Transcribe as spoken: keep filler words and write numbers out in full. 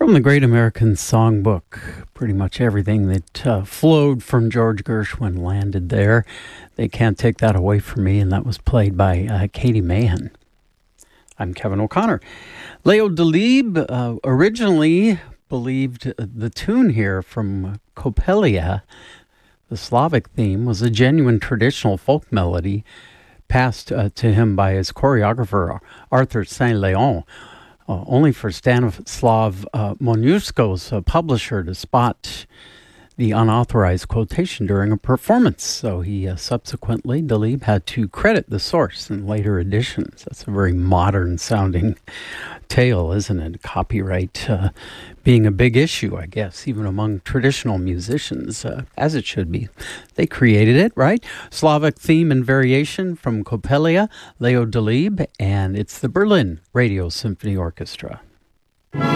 From the Great American Songbook, pretty much everything that uh, flowed from George Gershwin landed there. They can't take that away from me, and that was played by uh, Katie Mahan. I'm Kevin O'Connor. Leo Delibes uh, originally believed the tune here from Coppelia, the Slavic theme, was a genuine traditional folk melody passed uh, to him by his choreographer, Arthur Saint Leon. Uh, only for Stanislav uh, Moniuszko's uh, publisher to spot the unauthorized quotation during a performance. So he uh, subsequently, Delibes, had to credit the source in later editions. That's a very modern-sounding tale, isn't it? Copyright uh, being a big issue, I guess, even among traditional musicians, uh, as it should be. They created it, right? Slavic theme and variation from Coppelia, Leo Delibes, and it's the Berlin Radio Symphony Orchestra.